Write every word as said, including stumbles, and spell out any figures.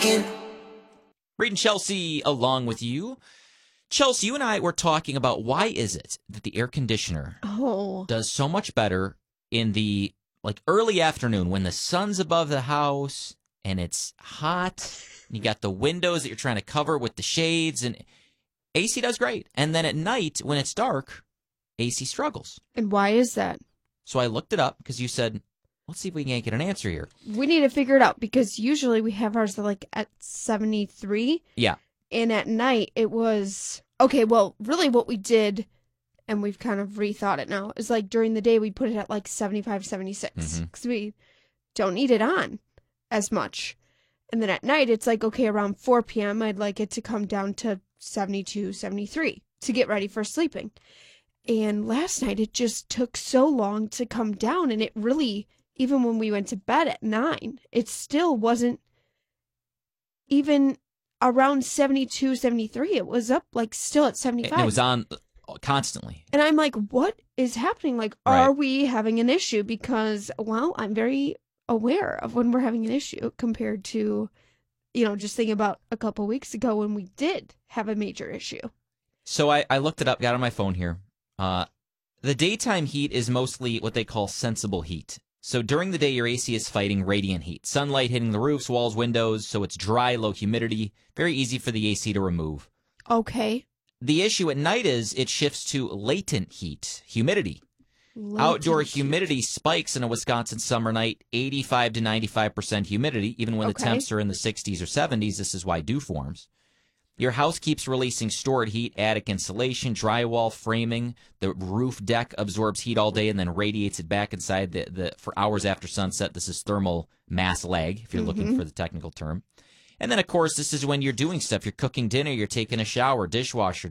rocking. Reed and Chelsea along with you. Chelsea, you and I were talking about why is it that the air conditioner Oh. does so much better in the like early afternoon when the sun's above the house and it's hot. And you got the windows that you're trying to cover with the shades, and A C does great. And then at night when it's dark, A C struggles. And why is that? So I looked it up because you said, let's see if we can get an answer here. We need to figure it out because usually we have ours like at seventy-three. Yeah. And at night it was, okay, well, really what we did, and we've kind of rethought it now, is like during the day we put it at like seventy-five, seventy-six because Mhm. we don't need it on as much. And then at night it's like, okay, around four p.m. I'd like it to come down to seventy-two, seventy-three to get ready for sleeping. And last night it just took so long to come down, and it really, even when we went to bed at nine, it still wasn't even around seventy-two, seventy-three. It was up like still at seventy-five. And it was on constantly. And I'm like, what is happening? Like, Right. are we having an issue? Because, well, I'm very aware of when we're having an issue compared to, you know, just thinking about a couple weeks ago when we did have a major issue. So I, I looked it up, got it on my phone here. Uh, the daytime heat is mostly what they call sensible heat. So during the day, your A C is fighting radiant heat. Sunlight hitting the roofs, walls, windows, so it's dry, low humidity. Very easy for the A C to remove. Okay. The issue at night is it shifts to latent heat, humidity. Outdoor Latent heat. humidity spikes in a Wisconsin summer night, eighty-five to ninety-five percent humidity. Even when Okay. the temps are in the sixties or seventies, this is why dew forms. Your house keeps releasing stored heat, attic insulation, drywall, framing. The roof deck absorbs heat all day and then radiates it back inside the, the for hours after sunset. This is thermal mass lag, if you're looking for the technical term. And then, of course, this is when you're doing stuff. You're cooking dinner, you're taking a shower, dishwasher,